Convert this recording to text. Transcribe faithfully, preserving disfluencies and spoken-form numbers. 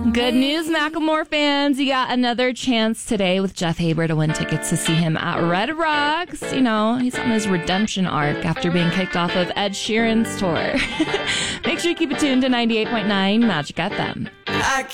Good news, Macklemore fans. You got another chance today with Jeff Haber to win tickets to see him at Red Rocks. You know, he's on his redemption arc after being kicked off of Ed Sheeran's tour. Make sure you keep it tuned to ninety-eight point nine Magic F M. I